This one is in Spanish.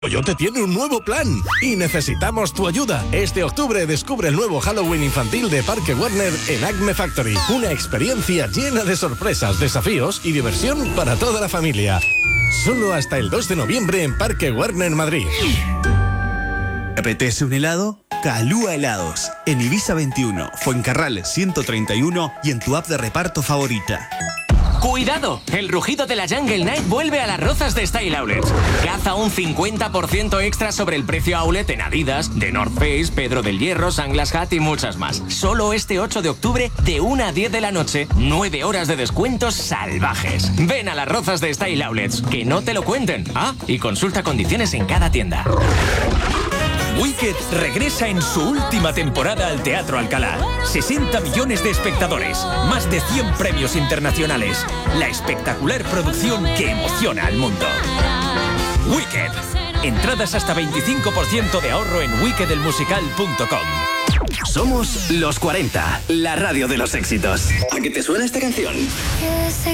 Coyote tiene un nuevo plan y necesitamos tu ayuda. Este octubre descubre el nuevo Halloween infantil de Parque Warner en Acme Factory. Una experiencia llena de sorpresas, desafíos y diversión para toda la familia. Solo hasta el 2 de noviembre en Parque Warner Madrid. ¿Te apetece un helado? Calúa Helados. En Ibiza 21, Fuencarral 131 y en tu app de reparto favorita. ¡Cuidado! El rugido de la Jungle Night vuelve a las Rozas de Style Outlets. Caza un 50% extra sobre el precio outlet en Adidas, The North Face, Pedro del Hierro, Sunglass Hut y muchas más. Solo este 8 de octubre, de 1 a 10 de la noche, 9 horas de descuentos salvajes. Ven a las Rozas de Style Outlets, que no te lo cuenten. Ah, y consulta condiciones en cada tienda. Wicked regresa en su última temporada al Teatro Alcalá. 60 millones de espectadores, más de 100 premios internacionales. La espectacular producción que emociona al mundo. Wicked. Entradas hasta 25% de ahorro en wickedelmusical.com. Somos Los 40, la radio de los éxitos. ¿A qué te suena esta canción?